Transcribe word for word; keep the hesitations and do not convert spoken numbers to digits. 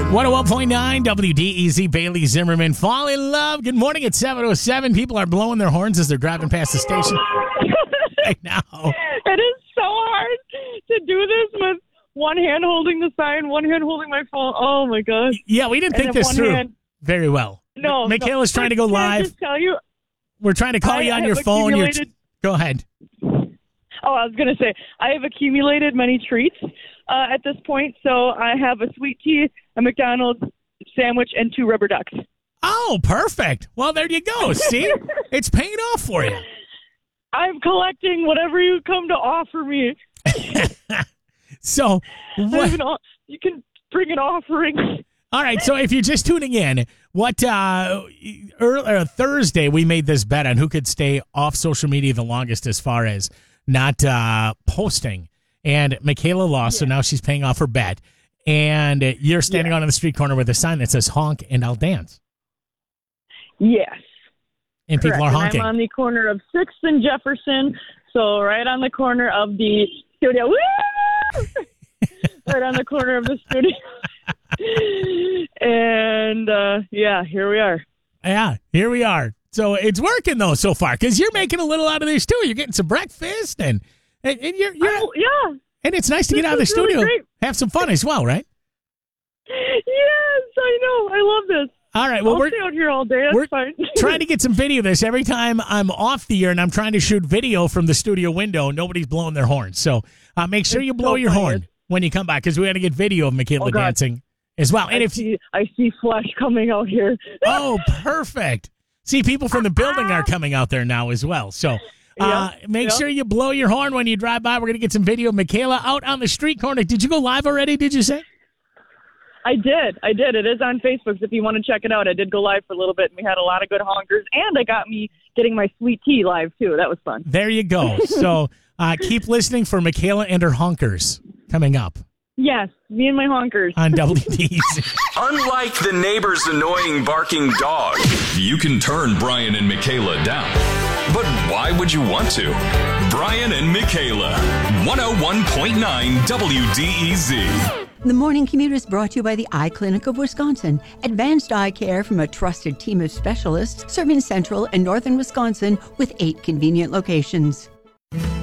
one oh one point nine W D E Z, Bailey Zimmerman. Fall in love. Good morning at seven oh seven. People are blowing their horns as they're driving past the station right now. It is so hard to do this with one hand holding the sign, one hand holding my phone. Oh, my God. Yeah, we didn't And think then this one through hand- very well. No. Michaela's no. trying to go Can I live. just tell you? We're trying to call I you on your have phone. You're accumulated- Go ahead. Oh, I was going to say, I have accumulated many treats uh, at this point. So I have a sweet tea, a McDonald's sandwich, and two rubber ducks. Oh, perfect. Well, there you go. See? It's paying off for you. I'm collecting whatever you come to offer me. So, I what? have an o- you can bring an offering. All right, so if you're just tuning in, what uh, earlier Thursday we made this bet on who could stay off social media the longest as far as not uh, posting, and Michaela lost, yeah. So now she's paying off her bet, and you're standing yeah. on the street corner with a sign that says "honk" and I'll dance. Yes, and people correct. are honking. And I'm on the corner of Sixth and Jefferson, so right on the corner of the studio. Woo! Right on the corner of the studio. And, uh, yeah, here we are. Yeah, here we are. So it's working, though, so far, because you're making a little out of this, too. You're getting some breakfast, and, and, and you're, you're oh, yeah. And it's nice to this get out of the really studio, great. Have some fun as well, right? Yes, I know. I love this. All right, well, I'll we're stay out here all day. That's we're fine. trying to get some video of this. Every time I'm off the air and I'm trying to shoot video from the studio window, nobody's blowing their horns. So uh, make sure it's you blow so your funny. horn when you come back, because we got to get video of Michaela Oh, God. dancing as well. And I if see, I see flesh coming out here. Oh, perfect. See, people from the building are coming out there now as well. So uh, Yeah, make yeah. sure you blow your horn when you drive by. We're going to get some video of Michaela out on the street corner. Did you go live already, did you say? I did. I did. It is on Facebook, so if you want to check it out. I did go live for a little bit, and we had a lot of good honkers, and it got me getting my sweet tea live, too. That was fun. There you go. So uh, keep listening for Michaela and her honkers coming up Yes, me and my honkers. on W D E Z. Unlike the neighbor's annoying barking dog, you can turn Brian and Michaela down. But why would you want to? Brian and Michaela, one oh one point nine W D E Z. The Morning Commute is brought to you by the Eye Clinic of Wisconsin. Advanced eye care from a trusted team of specialists serving central and northern Wisconsin with eight convenient locations.